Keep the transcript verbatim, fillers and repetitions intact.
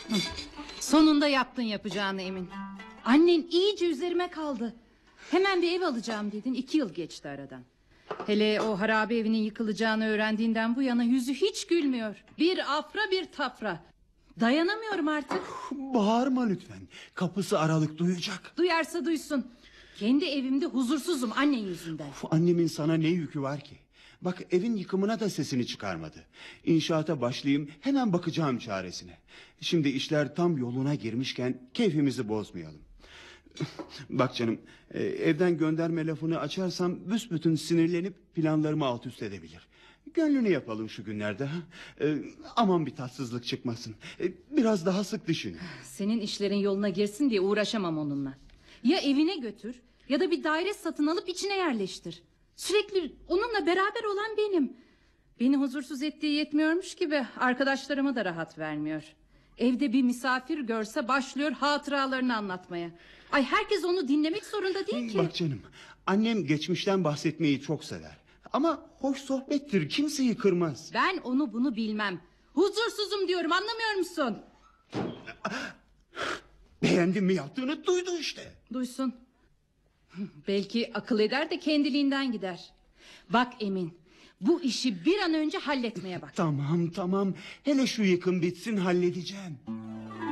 Sonunda yaptın yapacağını Emin. Annen iyice üzerime kaldı. Hemen bir ev alacağım dedin. İki yıl geçti aradan. Hele o harabe evinin yıkılacağını öğrendiğinden bu yana yüzü hiç gülmüyor. Bir afra bir tafra. Dayanamıyorum artık. Bağırma lütfen. Kapısı aralık, duyacak. Duyarsa duysun. Kendi evimde huzursuzum annen yüzünden. Uf, annemin sana ne yükü var ki? Bak, evin yıkımına da sesini çıkarmadı. İnşaata başlayayım, hemen bakacağım çaresine. Şimdi işler tam yoluna girmişken keyfimizi bozmayalım. Bak canım, e, evden gönderme lafını açarsam büsbütün sinirlenip planlarımı alt üst edebilir. Gönlünü yapalım şu günlerde. Ha? E, aman bir tatsızlık çıkmasın. E, biraz daha sık düşün. Senin işlerin yoluna girsin diye uğraşamam onunla. Ya evine götür ya da bir daire satın alıp içine yerleştir. Sürekli onunla beraber olan benim. Beni huzursuz ettiği yetmiyormuş gibi arkadaşlarıma da rahat vermiyor. Evde bir misafir görse başlıyor hatıralarını anlatmaya. Ay, herkes onu dinlemek zorunda değil ki. Bak canım, annem geçmişten bahsetmeyi çok sever. Ama hoş sohbettir, kimseyi kırmaz. Ben onu bunu bilmem. Huzursuzum diyorum, anlamıyor musun? Beğendin mi yaptığını? Duydu işte. Duysun. Belki akıl eder de kendiliğinden gider. Bak Emin, bu işi bir an önce halletmeye bak. Tamam tamam, hele şu yıkım bitsin, halledeceğim.